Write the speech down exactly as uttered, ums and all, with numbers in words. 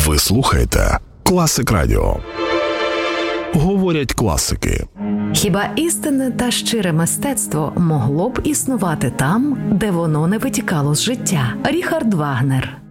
Ви слухаєте Класик Радіо. Говорять класики. Хіба істинне та щире мистецтво могло б існувати там, де воно не витікало з життя? Ріхард Вагнер.